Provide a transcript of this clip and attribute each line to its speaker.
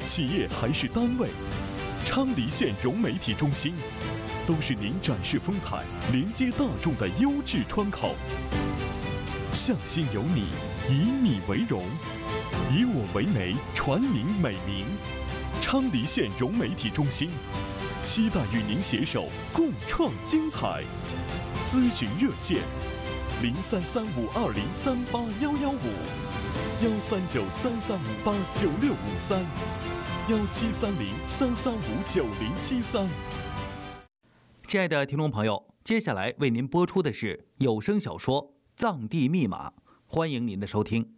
Speaker 1: 企业还是单位，昌黎县融媒体中心都是您展示风采、连接大众的优质窗口。向心有你，以你为荣，以我为媒，传您美名。昌黎县融媒体中心，期待与您携手共创精彩。咨询热线：033520381155，1393389653，173033597073。
Speaker 2: 亲爱的听众朋友，接下来为您播出的是有声小说《藏地密码》，欢迎您的收听。